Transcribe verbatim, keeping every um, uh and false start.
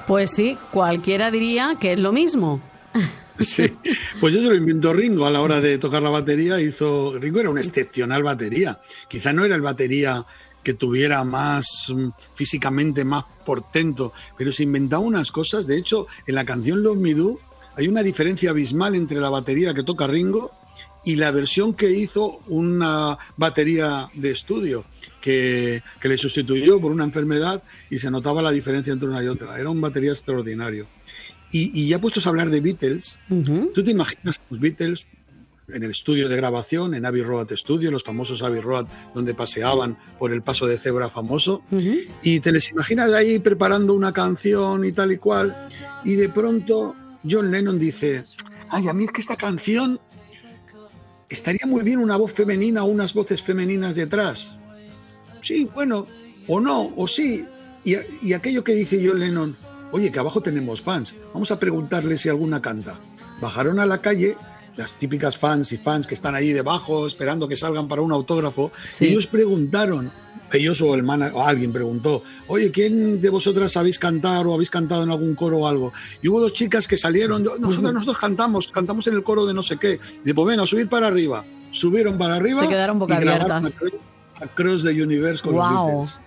Pues sí, cualquiera diría que es lo mismo. Sí, pues eso lo inventó Ringo a la hora de tocar la batería. Hizo Ringo era una excepcional batería. Quizá no era el batería que tuviera más físicamente más portento, pero se inventaba unas cosas. De hecho, en la canción Love Me Do hay una diferencia abismal entre la batería que toca Ringo y la versión que hizo una batería de estudio que, que le sustituyó por una enfermedad y se notaba la diferencia entre una y otra. Era un batería extraordinario. Y, y ya puestos a hablar de Beatles, uh-huh. ¿tú te imaginas los Beatles en el estudio de grabación, en Abbey Road Studio, los famosos Abbey Road, donde paseaban por el paso de cebra famoso, uh-huh. y te les imaginas ahí preparando una canción y tal y cual, y de pronto John Lennon dice, ay, a mí es que esta canción estaría muy bien una voz femenina o unas voces femeninas detrás. Sí, bueno, o no, o sí. Y, y aquello que dice John Lennon, oye, que abajo tenemos fans, vamos a preguntarle si alguna canta. Bajaron a la calle, las típicas fans y fans que están ahí debajo esperando que salgan para un autógrafo, sí. Y ellos preguntaron, ellos o el man, o alguien preguntó, oye, ¿quién de vosotras sabéis cantar o habéis cantado en algún coro o algo? Y hubo dos chicas que salieron, nosotros, nosotros cantamos, cantamos en el coro de no sé qué. Y pues bueno, subir para arriba. Subieron para arriba. Se quedaron boca abiertas. Across the Universe con wow. los Beatles.